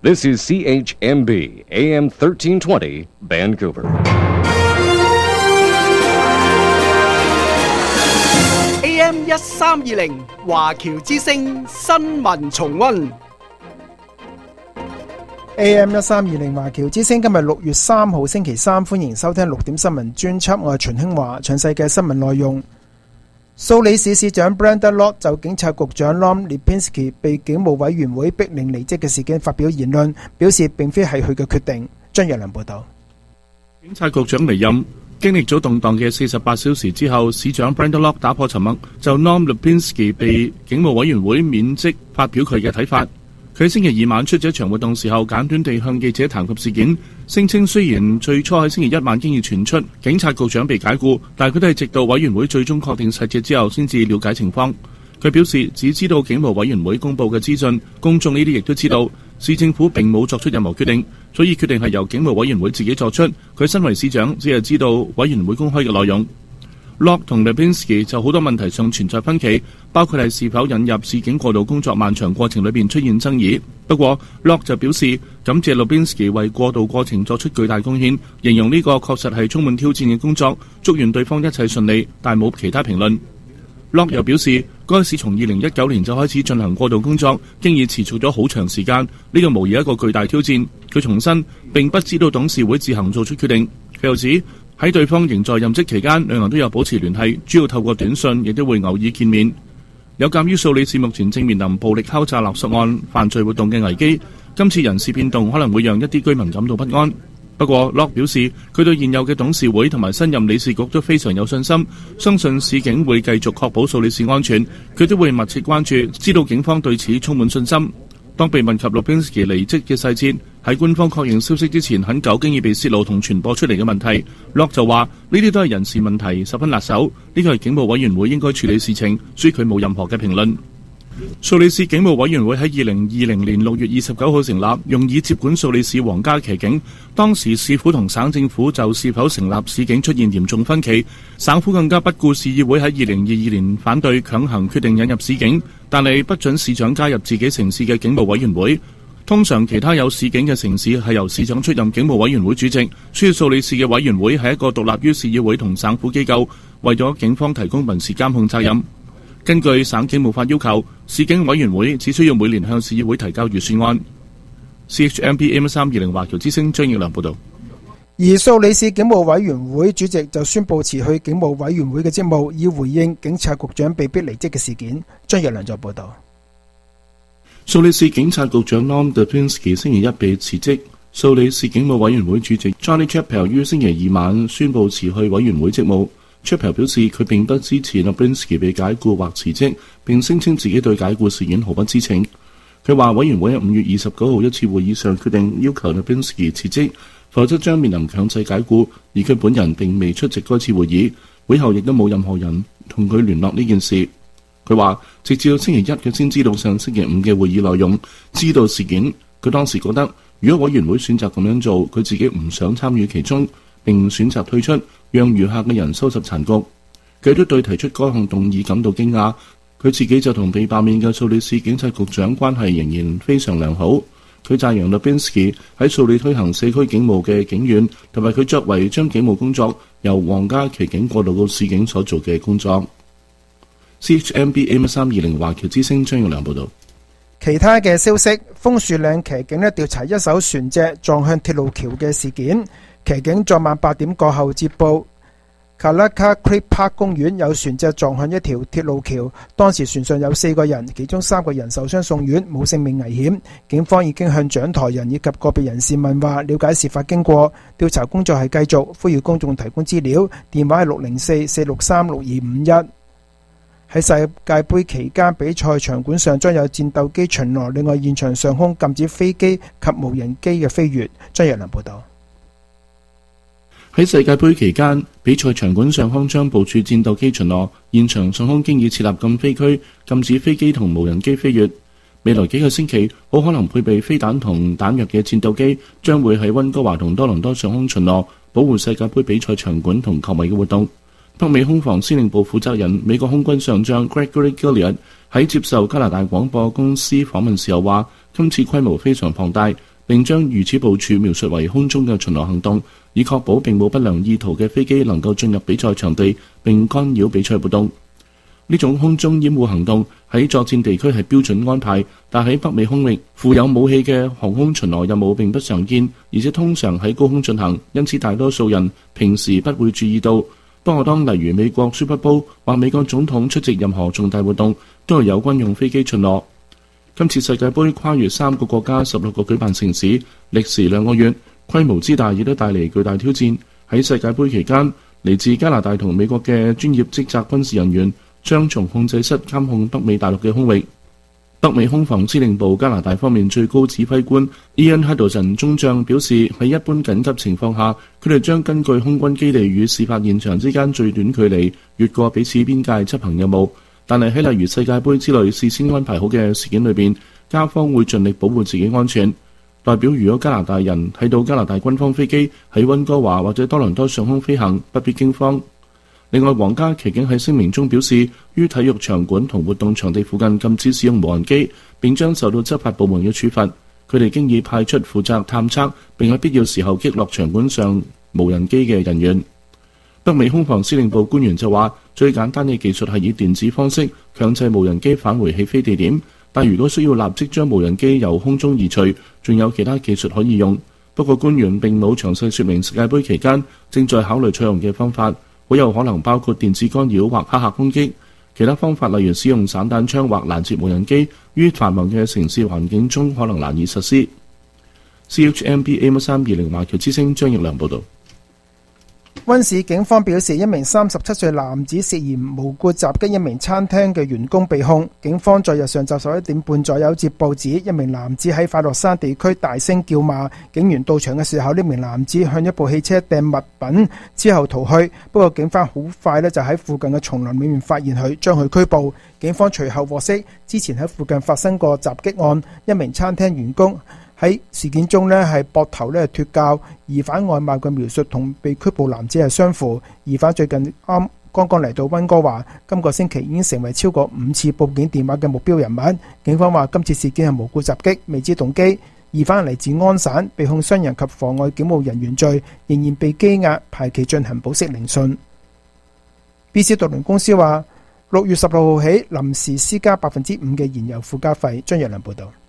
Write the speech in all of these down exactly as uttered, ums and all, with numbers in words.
This is C H M B, A M thirteen twenty, Vancouver. A M 一三二零華僑之聲新聞重溫。 A M 一三二零華僑之聲今日六月三號星期三，歡迎收聽六點新聞專輯，我係秦興華。詳細嘅新聞內容，蘇里市市長 Brenda Lott 就警察局長 Norm Lipinski 被警務委員會逼令離職嘅事件發表言論，表示並非係佢嘅決定。張若良報道。 警察局長離任經歷咗動盪嘅四十八小時之後，市長 Brenda Lott 打破沉默，就 Norm Lipinski 被警務委員會免職發表佢嘅睇法。佢星期二晚出咗一場活動時候，簡短地向記者談及事件，聲稱雖然最初喺星期一晚經已傳出警察局長被解僱，但佢都係直到委員會最終確定細節之後先至了解情況。佢表示只知道警務委員會公佈嘅資訊，公眾呢啲亦都知道，市政府並冇作出任何決定，所以決定係由警務委員會自己作出。佢身為市長，只係知道委員會公開嘅內容。Lott 同 Lipinski 就好多問題上存在分歧，包括係是否引入市警過渡工作漫長過程裏邊出現爭議。不過 Lott 就表示感謝 Lipinski 為過渡過程作出巨大貢獻，形容呢個確實係充滿挑戰嘅工作，祝願對方一切順利，但冇其他評論。Lott 又表示該市從二零一九年就開始進行過渡工作，經已持續咗好長時間，呢個無疑一個巨大挑戰。佢重申並不知道董事會自行做出決定。佢又指喺對方仍在任職期間，兩人都有保持聯繫，主要透過短信，亦都會偶爾見面。有鑑於蘇里市目前正面臨暴力敲詐勒索案犯罪活動嘅危機，今次人事變動可能會讓一啲居民感到不安。不過 Lott 表示佢對現有嘅董事會同埋新任理事局都非常有信心，相信市警會繼續確保蘇里市安全。佢都會密切關注，知道警方對此充滿信心。當被問及 Lipinski 離職嘅細節，喺官方確認消息之前，很久經已被泄露同傳播出嚟嘅問題， Lott 就話呢啲都係人事問題，十分辣手，呢個係警務委員會應該處理事情，所以佢冇任何嘅評論。蘇里市警務委員會喺二零二零年六月二十九號成立，用以接管蘇里市皇家騎警。當時市府同省政府就是否成立市警出現嚴重分歧，省府更加不顧市議會喺二零二二年反對強行決定引入市警，但係不准市長加入自己城市嘅警務委員會。通常其他有市警嘅城市係由市長出任警務委員會主席，所以蘇里市嘅委員會係一個獨立於市議會同省府機構，為咗警方提供民事監控責任。根據省警務法要求，市警委員會只需要每年向市議會提交預算案。C H M B A M 三二零華僑之聲張奕良報道。 而蘇里市警務委員會主席就宣布辭去警務委員會嘅職務，以回應警察局長被逼離職嘅事件。張奕良就報道。 蘇里市警察局長 Norm Lipinski 星期一被辭職。蘇里市警務委員會主席 Charlie Chappell 於星期二晚宣布辭去委員會職務。Chappell 表示佢並不支持 Lipinski 被解僱或辭職，並聲稱自己對解僱事件毫不知情。佢話委員會喺五月二十九號一次會議上決定要求 Lipinski 辭職，否則將面臨強制解僱，而佢本人並未出席該次會議，會後亦都冇任何人同佢聯絡呢件事。佢話直至到星期一佢先知道上星期五嘅會議內容，知道事件。佢當時覺得如果委員會選擇咁樣做，佢自己唔想參與其中，並選擇退出，讓餘下嘅人收拾殘局。佢都對提出該項動議感到驚訝。佢自己就同被罷免嘅蘇里市警察局長關係仍然非常良好。佢讚揚 Lipinski 喺蘇里推行社區警務嘅警員，同埋佢作為將警務工作由皇家騎警過渡到市警所做嘅工作。C H M B A 三二零華僑之聲張耀良報道。 其他嘅消息，楓樹嶺騎警呢調查一艘船隻撞向鐵路橋嘅事件。騎警昨晚八點過後接報 Kalaka Creek Park 公園有船隻撞向一條鐵路橋，當時船上有四個人，其中三個人受傷送院，冇性命危險。警方已經向掌舵人以及個別人士問話，了解事發經過。調查工作係繼續，呼籲公眾提供資料，電話係六零四四六三六二五一。喺世界盃期間，比賽場館上將有戰鬥機巡邏，另外現場上空禁止飛機及無人機嘅飛越。張日良報道。 喺世界盃期間，比賽場館上空將部署戰鬥機巡邏，現場上空經已設立禁飛區，禁止飛機同無人機飛越。未來幾個星期，好可能配備飛彈同彈藥嘅戰鬥機將會喺溫哥華同多倫多上空巡邏，保護世界盃比賽場館同球迷嘅活動。北美空防司令部負責人美國空軍上將 Gregory Gilliard 喺接受加拿大廣播公司訪問時候話，今次規模非常龐大， 並將如此部署描述為空中嘅巡邏行動，以確保並冇不良意圖嘅飛機能夠進入比賽場地並干擾比賽活動。呢種空中掩護行動喺作戰地區係標準安排，但喺北美空域負有武器嘅航空巡邏任務並不常見，而且通常喺高空進行，因此大多數人平時不會注意到。不過當例如美國 Super Bowl 或美國總統出席任何重大活動，都係有軍用飛機巡邏。今次世界盃跨越三個國家十六個舉辦城市，歷時兩個月，規模之大亦都帶嚟巨大挑戰。喺世界盃期間，嚟自加拿大同美國嘅專業職責軍事人員將從控制室監控北美大陸嘅空域。北美空防司令部加拿大方面最高指揮官 Ian Haddon 中將表示，喺一般緊急情況下，佢哋將根據空軍基地與事發現場之間最短距離越過彼此邊界執行任務。但係喺例如世界盃之類事先安排好嘅事件裏邊，加方會盡力保護自己安全。代表如果加拿大人睇到加拿大軍方飛機喺溫哥華或者多倫多上空飛行，不必驚慌。另外，皇家騎警喺聲明中表示，於體育場館同活動場地附近禁止使用無人機，並將受到執法部門嘅處罰。佢哋經已派出負責探測並喺必要時候擊落場館上無人機嘅人員。北美空防司令部官員就話，最簡單嘅技術係以電子方式強制無人機返回起飛地點，但如果需要立即將無人機由空中移除，仲有其他技術可以用。不過官員並冇詳細說明世界盃期間正在考慮採用嘅方法。好有可能包括電子干擾或黑客攻擊，其他方法例如使用散彈槍或攔截無人機，於繁忙嘅城市環境中可能難以實施。C H M B A M 三二零華僑之聲張奕良報導。 溫市警方表示，一名三十七歲男子涉嫌無故襲擊一名餐廳嘅員工被控。警方在日上晝十一點半左右接報指，一名男子喺快樂山地區大聲叫罵，警員到場嘅時候，呢名男子向一部汽車掟物品之後逃去。不過警方好快呢就喺附近嘅叢林裏面發現佢，將佢拘捕。警方隨後獲悉，之前喺附近發生過襲擊案，一名餐廳員工喺事件中呢係膊頭呢脫臼，疑犯外貌嘅描述同被拘捕男子係相符。疑犯最近啱剛剛嚟到溫哥華，今個星期已經成為超過五次報警電話嘅目標人物。警方話今次事件係無故襲擊，未知動機。疑犯嚟自安省，被控傷人及妨礙警務人員罪，仍然被羈押，排期進行保釋聆訊。B C 渡輪公司話六月十六號起臨時施加百分之五嘅燃油附加費。張若良報道。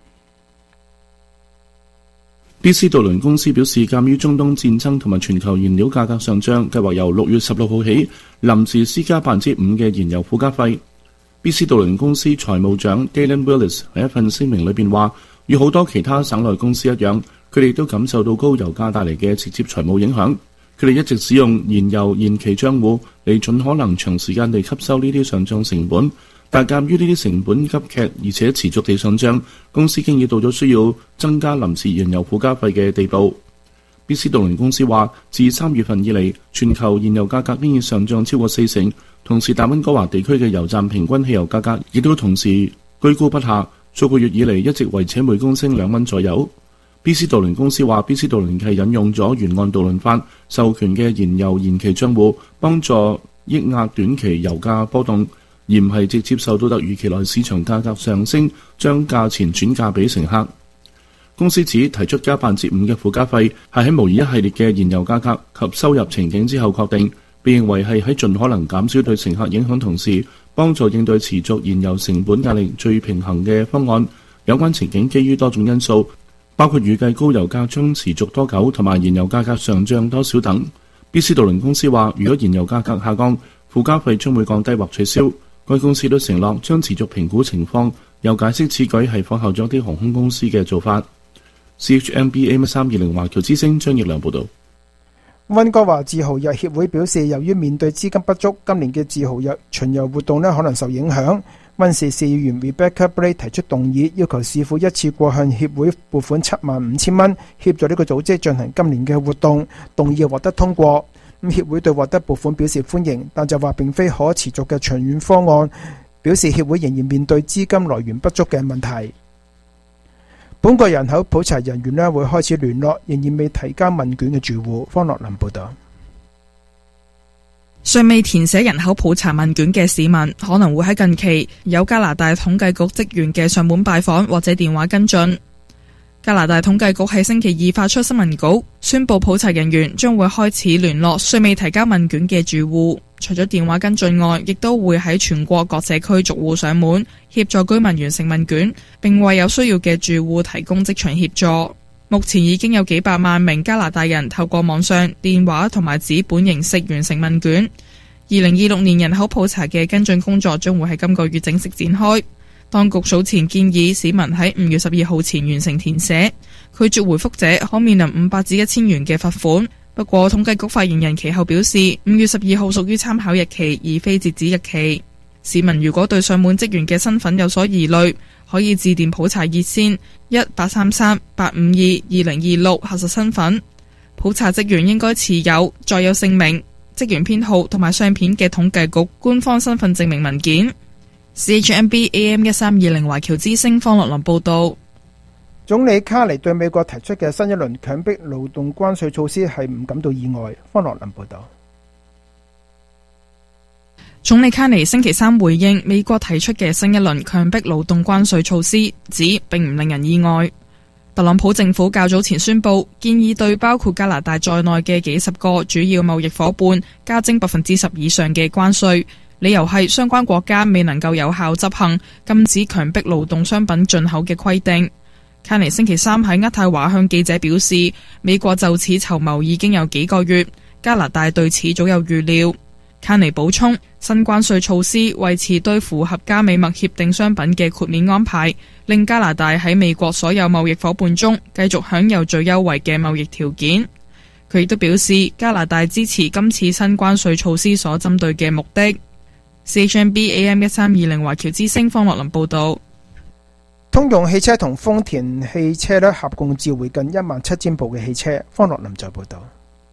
B C 渡輪公司表示，鑑於中東戰爭同埋全球燃料價格上漲，計劃由六月十六號起臨時施加百分之五嘅燃油附加費。B C 渡輪公司財務長 Galen Willis 喺一份聲明裏邊話，與好多其他省內公司一樣，佢哋都感受到高油價帶嚟嘅直接財務影響。佢哋一直使用燃油延期帳戶嚟盡可能長時間地吸收呢啲上漲成本。但鑑於呢啲成本急劇而且持續地上漲，公司經已到咗需要增加臨時燃油附加費嘅地步。B C 渡輪公司話，自三月份以嚟，全球燃油價格已經上漲超過四成，同時大溫哥華地區嘅油站平均汽油價格亦都同時居高不下，數個月以嚟一直維持每公升兩蚊左右。B C 渡輪公司話 ，B C 渡輪係引用咗沿岸渡輪法授權嘅燃油延期帳戶，幫助抑壓短期油價波動，而唔係直接受到突如其來市場價格上升，將價錢轉嫁俾乘客。公司指提出加百分之五嘅附加費係喺模擬一系列嘅燃油價格及收入情景之後確定，被認為係喺盡可能減少對乘客影響同時，幫助應對持續燃油成本壓力最平衡嘅方案。有關情景基於多種因素，包括預計高油價將持續多久同埋燃油價格上漲多少等。B C 渡輪公司話，如果燃油價格下降，附加費將會降低或取消。該公司都承諾將持續評估情況，又解釋此舉係仿效咗啲航空公司嘅做法。C H M B A M 三二零華僑之聲張奕良報道。 溫哥華自豪日協會表示，由於面對資金不足，今年嘅自豪日巡遊活動呢可能受影響。溫市市議員 Rebecca Blake 提出動議，要求市府一次過向協會撥款七萬五千蚊，協助呢個組織進行今年嘅活動。動議獲得通過。咁協會對獲得撥款表示歡迎，但就話並非可持續嘅長遠方案，表示協會仍然面對資金來源不足嘅問題。本國人口普查人員呢會開始聯絡仍然未提交問卷嘅住戶。方樂林報道。 尚未填寫人口普查問卷嘅市民可能會喺近期有加拿大統計局職員嘅上門拜訪或者電話跟進。 加拿大統計局喺星期二發出新聞稿，宣布普查人員將會開始聯絡尚未提交問卷嘅住戶，除咗電話跟進外，亦都會喺全國各社區逐戶上門，協助居民完成問卷，並為有需要嘅住戶提供職場協助。目前已經有幾百萬名加拿大人透過網上、電話同埋紙本形式完成問卷。二零二六年人口普查嘅跟進工作將會喺今個月正式展開。當局早前建議市民喺五月十二號前完成填寫，拒絕回覆者可面臨五百至一千元嘅罰款。不過統計局發言人其後表示，五月十二號屬於參考日期，而非截止日期。市民如果對上門職員嘅身份有所疑慮，可以致電普查熱線一八三三八五二二零二六核實身份。普查職員應該持有載有姓名、職員編號同埋相片嘅統計局官方身份證明文件。C H M B A M 一三二零華僑之聲方樂林報道。 總理卡尼對美國提出嘅新一輪強迫勞動關稅措施係唔感到意外。方樂林報道。 總理卡尼星期三回應美國提出嘅新一輪強迫勞動關稅措施，指並唔令人意外。特朗普政府較早前宣布，建議對包括加拿大在內嘅幾十個主要貿易夥伴加徵百分之十以上嘅關稅。理由係相關國家未能夠有效執行禁止強迫勞動商品進口嘅規定。卡尼星期三喺渥太華向記者表示，美國就此籌謀已經有幾個月，加拿大對此早有預料。卡尼補充，新關稅措施維持對符合加美墨協定商品嘅豁免安排，令加拿大喺美國所有貿易夥伴中繼續享有最優惠嘅貿易條件。佢亦都表示，加拿大支持今次新關稅措施所針對嘅目的。C H M B A M 一三二零華僑之聲方樂林報道。 通用汽車同豐田汽車咧合共召回近一萬七千部嘅汽車。方樂林再報道。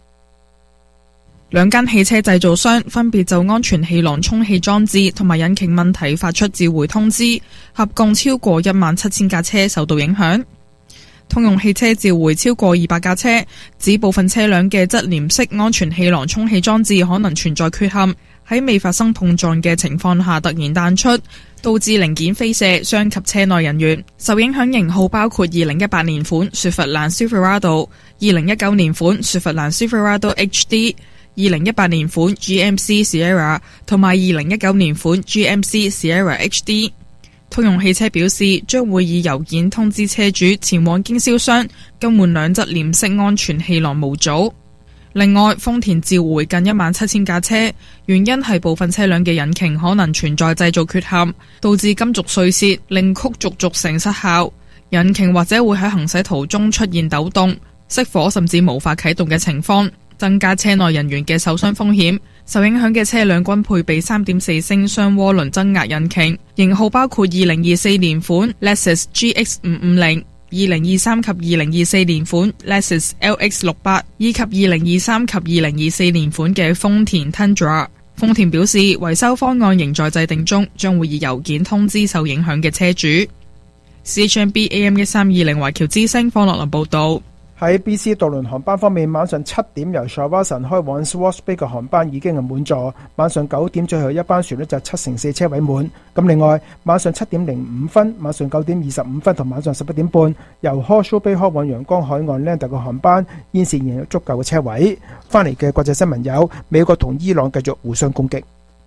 兩間汽車製造商分別就安全氣囊充氣裝置同埋引擎問題發出召回通知，合共超過一萬七千架車受到影響。通用汽車召回超過二百架車，指部分車輛嘅側簾式安全氣囊充氣裝置可能存在缺陷，喺未發生碰撞嘅情況下突然彈出，導致零件飛射，傷及車內人員。受影響型號包括二零一八年款雪佛蘭 Silverado、二零一九年款雪佛蘭 Silverado H D、二零一八年款 G M C Sierra 同埋二零一九年款 G M C Sierra H D。通用汽車表示，將會以郵件通知車主前往經銷商更換兩側臉式安全氣囊模組。另外，豐田召回近一萬七千架車，原因係部分車輛嘅引擎可能存在製造缺陷，導致金屬碎屑，令曲軸軸承失效。引擎或者會喺行駛途中出現抖動、熄火甚至無法啟動嘅情況，增加車內人員嘅受傷風險。受影響嘅車輛均配備 三點四 升雙渦輪增壓引擎，型號包括二零二四年款 Lexus G X 五五零、二零二三及二零二四年款 Lexus L X 六百，以及二零二三及二零二四年款嘅豐田 Tundra。豐田表示，維修方案仍在制定中，將會以郵件通知受影響嘅車主。C H M B A M 一三二零華僑之聲方樂林報道。 喺 B C 渡輪航班方面，晚上七點由 Shawinigan 開往 Swartz Bay 嘅航班已經係滿座，晚上九點最後一班船呢就七成四車位滿。咁另外晚上七點零五分、晚上九點二十五分同晚上十一點半由 Horseshoe Bay 開往陽光海岸 Lander 嘅航班，現時仍有足夠嘅車位。翻嚟嘅國際新聞有美國同伊朗繼續互相攻擊。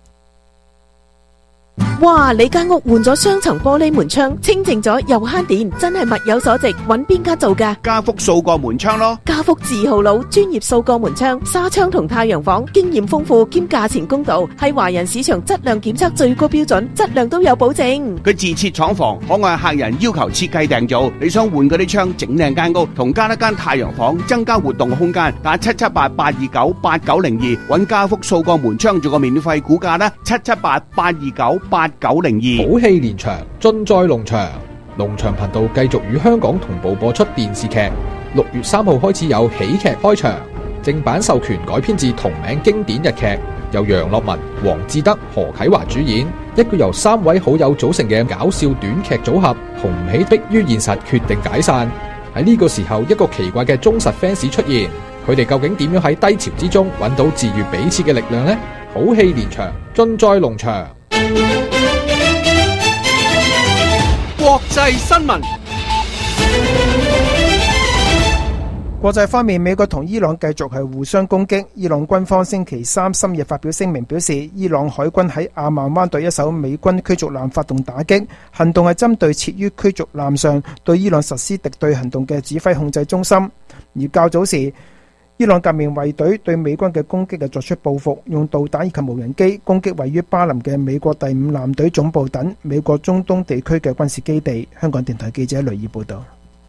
哇！你間屋換咗雙層玻璃門窗，清淨咗又慳電，真係物有所值。揾邊間做噶？ 家福數個門窗咯。 家福字號佬，專業數個門窗、紗窗同太陽房，經驗豐富兼價錢公道，係華人市場質量檢測最高標準，質量都有保證。 佢自設廠房，可按客人要求設計訂造。你想換嗰啲窗整靚間屋，同加一間太陽房，增加活動空間，打七七八八二九八九零二，揾家福數個門窗做個免費估價啦，七七八八二九八九零二。 好戲連場，盡在農場。農場頻道繼續與香港同步播出電視劇。六月三號開始有喜劇開場，正版授權改編自同名經典日劇，由楊樂文、黃志德、何啟華主演，一個由三位好友組成嘅搞笑短劇組合，紅唔起迫於現實決定解散。喺呢個時候，一個奇怪嘅忠實 fans 出現，佢哋究竟點樣喺低潮之中揾到治癒彼此嘅力量呢？好戲連場，盡在農場。 國際新聞。 國際方面，美國同伊朗繼續係互相攻擊。伊朗軍方星期三深夜發表聲明，表示伊朗海軍喺阿曼灣對一艘美軍驅逐艦發動打擊，行動係針對設於驅逐艦上對伊朗實施敵對行動嘅指揮控制中心。而較早時，伊朗革命衛隊對美軍嘅攻擊係作出報復，用導彈以及無人機攻擊位於巴林嘅美國第五艦隊總部等美國中東地區嘅軍事基地。香港電台記者雷爾報道。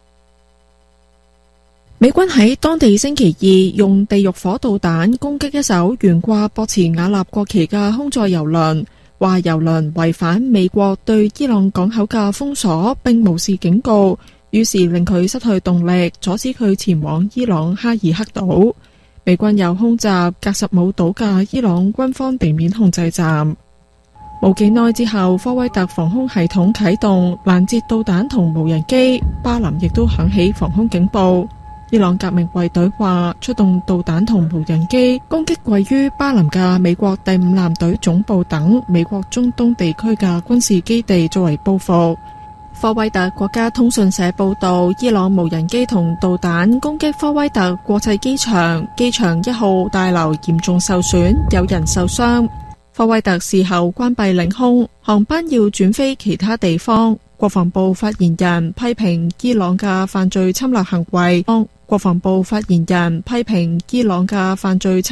美軍喺當地星期二用地獄火導彈攻擊一艘懸掛博茨瓦納國旗嘅空載油輪，話油輪違反美國對伊朗港口嘅封鎖，並無視警告，於是令佢失去動力，阻止佢前往伊朗哈爾克島。美軍又空襲格什姆島嘅伊朗軍方地面控制站。冇幾耐之後，科威特防空系統啟動攔截導彈同無人機，巴林亦都響起防空警報。伊朗革命衛隊話出動導彈同無人機攻擊位於巴林嘅美國第五艦隊總部等美國中東地區嘅軍事基地作為報復。科威特國家通訊社報道，伊朗無人機同導彈攻擊科威特國際機場，機場一號大樓嚴重受損，有人受傷。科威特事後關閉領空，航班要轉飛其他地方。國防部發言人批評伊朗嘅犯罪侵略行為。國防部發言人批評伊朗嘅犯罪侵